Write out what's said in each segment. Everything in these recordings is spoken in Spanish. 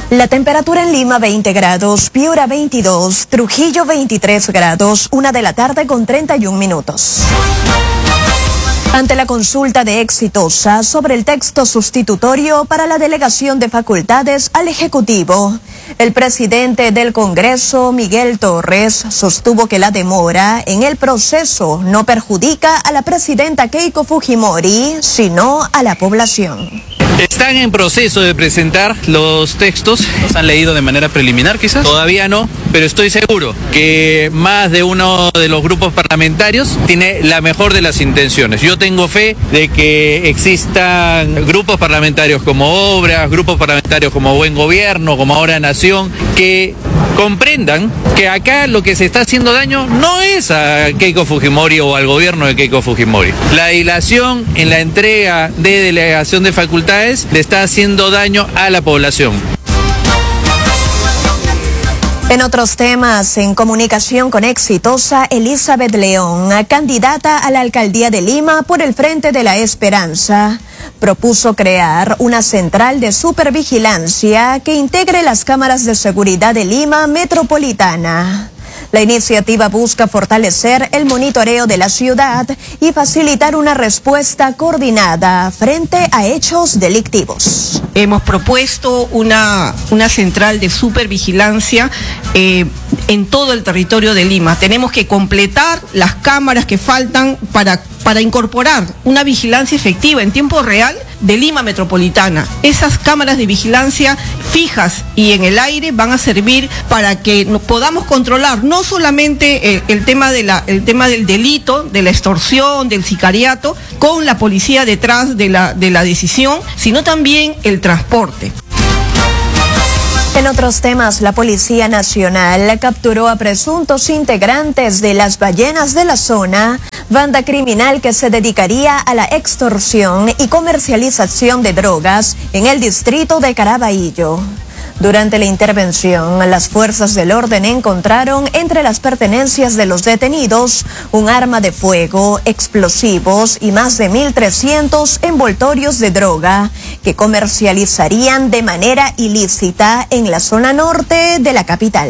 La temperatura en Lima 20 grados, Piura 22, Trujillo 23 grados, 1 de la tarde con 31 minutos. Ante la consulta de Exitosa sobre el texto sustitutorio para la delegación de facultades al Ejecutivo, el presidente del Congreso, Miguel Torres, sostuvo que la demora en el proceso no perjudica a la presidenta Keiko Fujimori, sino a la población. Están en proceso de presentar los textos, ¿los han leído de manera preliminar quizás? Todavía no, pero estoy seguro que más de uno de los grupos parlamentarios tiene la mejor de las intenciones. Yo tengo fe de que existan grupos parlamentarios como Obras, grupos parlamentarios como Buen Gobierno, como Ahora Nación, que comprendan que acá lo que se está haciendo daño no es a Keiko Fujimori o al gobierno de Keiko Fujimori. La dilación en la entrega de delegación de facultades le está haciendo daño a la población. En otros temas, en comunicación con Exitosa, Elizabeth León, candidata a la alcaldía de Lima por el Frente de la Esperanza, propuso crear una central de supervigilancia que integre las cámaras de seguridad de Lima metropolitana. La iniciativa busca fortalecer el monitoreo de la ciudad y facilitar una respuesta coordinada frente a hechos delictivos. Hemos propuesto una central de supervigilancia en todo el territorio de Lima. Tenemos que completar las cámaras que faltan para incorporar una vigilancia efectiva en tiempo real de Lima metropolitana. Esas cámaras de vigilancia fijas y en el aire van a servir para que podamos controlar no solamente el tema del delito, de la extorsión, del sicariato, con la policía detrás de la decisión, sino también el transporte. En otros temas, la Policía Nacional capturó a presuntos integrantes de las ballenas de la zona, banda criminal que se dedicaría a la extorsión y comercialización de drogas en el distrito de Caraballo. Durante la intervención, las fuerzas del orden encontraron entre las pertenencias de los detenidos un arma de fuego, explosivos y más de 1.300 envoltorios de droga que comercializarían de manera ilícita en la zona norte de la capital.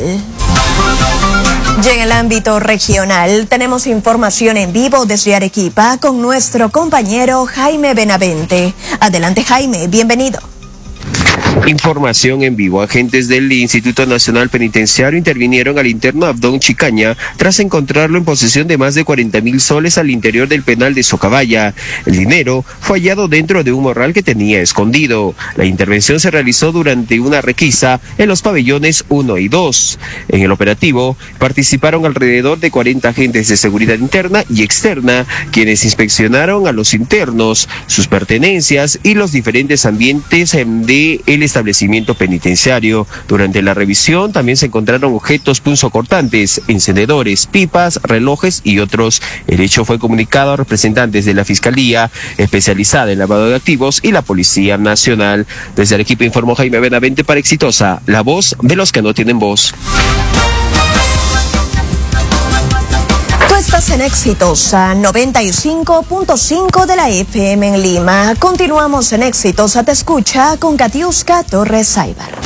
Y en el ámbito regional, tenemos información en vivo desde Arequipa con nuestro compañero Jaime Benavente. Adelante, Jaime, bienvenido. Información en vivo. Agentes del Instituto Nacional Penitenciario intervinieron al interno Abdón Chicaña tras encontrarlo en posesión de más de 40.000 soles al interior del penal de Socabaya. El dinero fue hallado dentro de un morral que tenía escondido. La intervención se realizó durante una requisa en los pabellones 1 y 2. En el operativo participaron alrededor de 40 agentes de seguridad interna y externa, quienes inspeccionaron a los internos, sus pertenencias y los diferentes ambientes de el establecimiento penitenciario. Durante la revisión también se encontraron objetos punzocortantes, encendedores, pipas, relojes y otros. El hecho fue comunicado a representantes de la Fiscalía especializada en lavado de activos y la Policía Nacional. Desde Arequipa informó Jaime Benavente para Exitosa, la voz de los que no tienen voz. Tú estás en Exitosa 95.5 de la FM en Lima. Continuamos en Exitosa Te Escucha con Katiuska Torres Saibar.